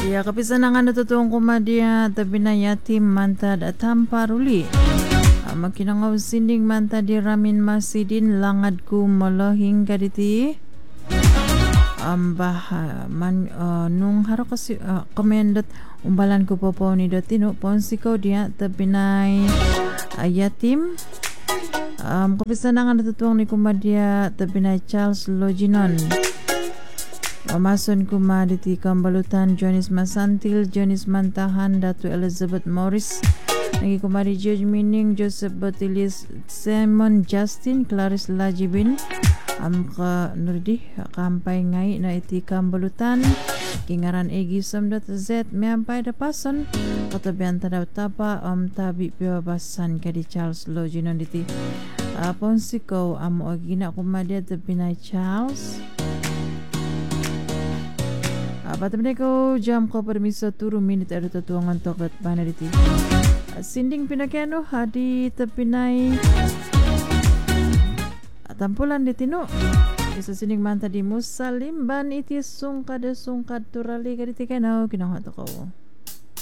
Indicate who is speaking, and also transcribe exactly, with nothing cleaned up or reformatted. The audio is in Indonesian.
Speaker 1: Ya kapisanangan natutong kumadya tabi na yatim mantad at hamparuli. Makinangaw sinding mantad di ramin masidin langad ku malahing kaditi. Ambah man uh, nung haro kasi uh, komendot umbalan ko po po ni dotino ponsiko dia tabi na uh, yatim. Um, kapisanangan natutong ni kumadya tabi na Charles Loginon. Pamason kumaditi kambalutan Jonis Masantil, Jonis Mantahan, Datu Elizabeth Morris, nagi kumadi George Mining, Joseph Batilis, Simon Justin, Clarice Lajibin, am ka nurdi kampay ngai na iti kambalutan, kingaran Egi Samdot Z, miampay da pason, katabian tadaw tapa, am tabi piwabasan kadi Charles Loginon diti. Apon sikaw amo agina kumadi at Pinay Charles. Batam ko jam ko permiso turu minit ada tutuangan toklat panariti. Sinding pinakeno hadi tepinay tampulan ditino. Isa sinding manta di musalim ban iti sungkad sungkad turali kaditi kenao kinahato ko.